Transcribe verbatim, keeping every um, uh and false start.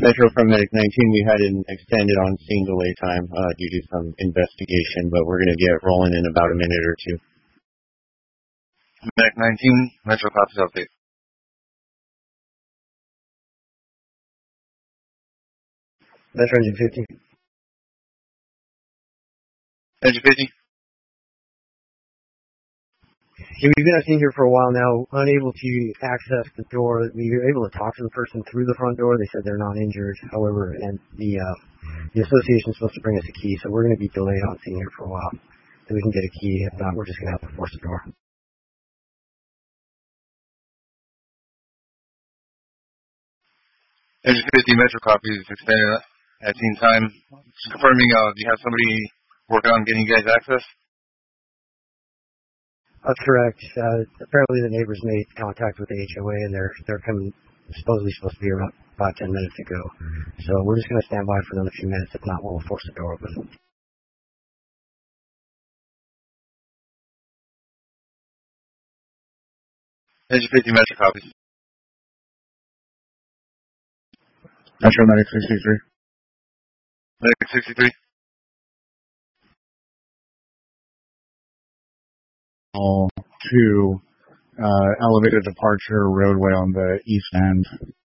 Metro from Medic nineteen, we had an extended on-scene delay time uh, due to some investigation, but we're going to get rolling in about a minute or two. Medic nineteen, Metro copies update. Metro Engine fifty. Engine fifty. Yeah, we've been sitting here for a while now, unable to access the door. We were able to talk to the person through the front door. They said they're not injured. However, and the uh, the association is supposed to bring us a key, so we're going to be delayed on sitting here for a while. So we can get a key. If not, we're just going to have to force the door. Engine fifty, Metro copies extended at scene time. Just confirming, uh, do you have somebody working on getting you guys access? That's correct. Uh, apparently the neighbors made contact with the H O A and they're they're coming, supposedly supposed to be around about ten minutes ago. So we're just going to stand by for another few minutes. If not, we'll force the door open. Engine fifty, Metro copies. Metro Medic sixty-three. Medic sixty-three. All to uh, elevated departure roadway on the east end.